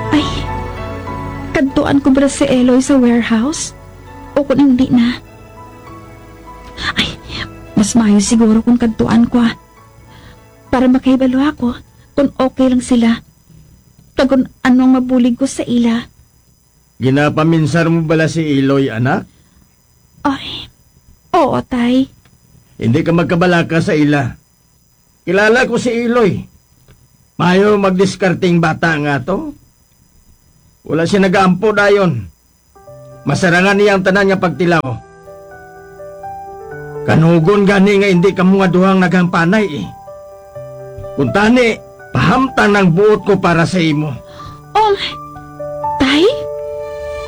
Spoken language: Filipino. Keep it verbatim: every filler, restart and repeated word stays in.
Ay, kadtuan ko ba si Eloy sa warehouse? O kung hindi na? Ay, mas mayo siguro kung kadtuan ko ah. Para makahibalo ako kung okay lang sila. Kung anong mabulig ko sa ila. Ginapaminsar mo bala si Eloy, anak? Ay, oo, tay. Hindi ka magkabalaka sa ila. Kilala ko si Eloy. Mayo magdiskarting bata nga to. Wala siya nag-aampo dayon. Masarangan niya ang tanan niya pagtilaw. Kanugon gani nga hindi ka mga duhang nagampanay eh. Kung tani, pahamtan ng buot ko para sa imo. Oh,